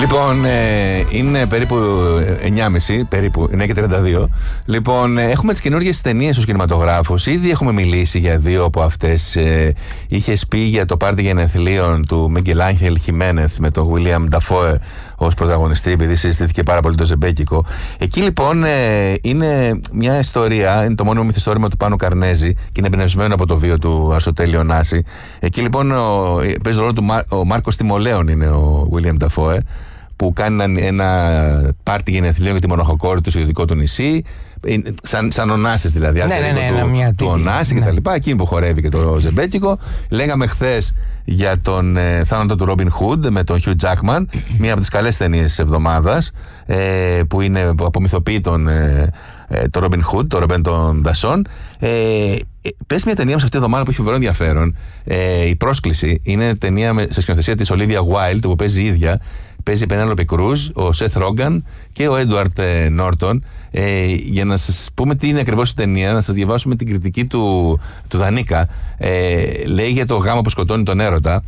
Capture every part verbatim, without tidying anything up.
Λοιπόν, ε, είναι περίπου εννιά και μισή, περίπου εννιά και τριάντα δύο. Λοιπόν, ε, έχουμε τις καινούργιες ταινίες στους κινηματογράφους. Ήδη έχουμε μιλήσει για δύο από αυτές. Ε, είχες πει για το πάρτι γενεθλίων του Μίγκελ Άγχελ Χιμένεθ με τον Βίλιαμ Νταφόε ως πρωταγωνιστή, επειδή συζητήθηκε πάρα πολύ το ζεμπέκικο. Εκεί λοιπόν ε, είναι μια ιστορία, είναι το μόνιμο μυθιστόρημα του Πάνου Καρνέζη και είναι εμπνευσμένο από το βίο του Αριστοτέλη Ωνάση. Εκεί λοιπόν ο, παίζει ρόλο του ο Μάρκος Τιμολέων, είναι ο Βίλιαμ Νταφόε, που κάνει ένα πάρτι γενεθλίων για τη μοναχοκόρη του στο δικό του νησί. Σαν, σαν Ωνάσης δηλαδή. Ναι, ναι, ναι, του, ναι, του Ωνάση ναι. και τα λοιπά. Εκείνη που χορεύει και το ζεμπέκικο. Λέγαμε χθες για τον ε, θάνατο του Ρόμπιν Χουντ με τον Χιου Τζάκμαν. Μία από τις καλές ταινίες της εβδομάδας. Ε, που είναι απομυθοποιεί τον, ε, ε, το Ρόμπιν Χουντ, το Ρομπέν των Δασών. Ε, Πες μια ταινία μας αυτή τη εβδομάδα που έχει φοβερό ενδιαφέρον. Ε, η Πρόσκληση είναι ταινία με, σε σκηνοθεσία της Ολίβια Γουάιλντ που παίζει η ίδια. Παίζει η Πενέλοπη Κρούζ, ο Σεθ Ρόγκαν και ο Έντουαρτ Νόρτον. Ε, για να σας πούμε τι είναι ακριβώς η ταινία, να σας διαβάσουμε την κριτική του, του Δανίκα. Ε, λέει για το γάμο που σκοτώνει τον έρωτα.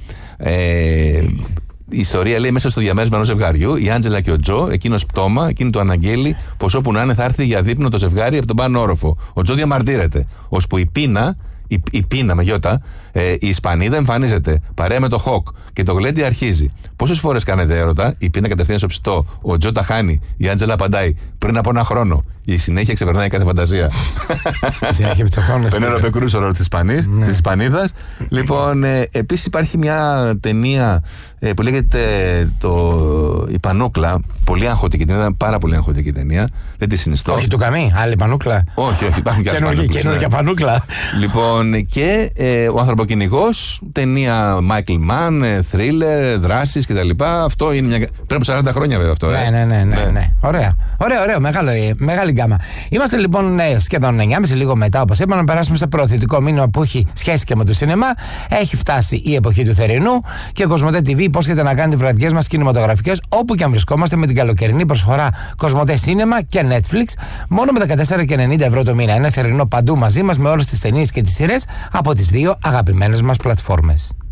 Ε, η ιστορία λέει μέσα στο διαμέρισμα ενός ζευγαριού, η Άντζελα και ο Τζο, εκείνος πτώμα, εκείνη του αναγγέλει πως όπου να είναι θα έρθει για δείπνο το ζευγάρι από τον πάνω όροφο. Ο Τζο διαμαρτύρεται, ώσπου η πείνα. Η, η πείνα με γιώτα, ε, η Ισπανίδα εμφανίζεται παρέα με το Χοκ και το γλέντι αρχίζει. Πόσες φορές κάνετε έρωτα, η πείνα κατευθείαν στο ψητό, ο Τζο τα χάνει, η Άντζελα απαντάει πριν από ένα χρόνο. Η συνέχεια ξεπερνάει κάθε φαντασία. Η συνέχεια ψωθώνες. Πενέλοπη Κρούζ, ο ρόλος της Ισπανίδας. Λοιπόν, ε, επίσης υπάρχει μια ταινία ε, που λέγεται το, η Πανούκλα. Πολύ αγχωτική ταινία, πάρα πολύ αγχωτική ταινία. Δεν τη συνιστώ. Όχι του Καμί, άλλη Πανούκλα. Όχι, όχι, υπάρχουν και άλλες καινούργια Πανούκλα. Λοιπόν, και ε, ο ανθρωποκυνηγός, ταινία Michael Mann, θρίλερ, δράσεις κτλ. Αυτό είναι μια. Πρέπει από σαράντα χρόνια βέβαια αυτό. Ναι, ε. ναι, ναι, ναι, ναι. Ωραία, ωραία, ωραία. Μεγάλο, μεγάλη γκάμα. Είμαστε λοιπόν ναι, σχεδόν εννιά και μισή λίγο μετά, όπως είπαμε, να περάσουμε στο προωθητικό μήνυμα που έχει σχέση και με το σινεμά. Έχει φτάσει η εποχή του θερινού και ο Κοσμοτέ τι βι υπόσχεται να κάνει τις βραδιές μας κινηματογραφικές όπου και αν βρισκόμαστε με την καλοκαιρινή προσφορά Κοσμοτέ Σίνεμα και Netflix μόνο με δεκατέσσερα και ενενήντα ευρώ το μήνα. Είναι θερινό παντού μαζί μας με όλες τις ταινίες και τις σειρές από τις δύο αγαπημένες μας πλατφόρμες.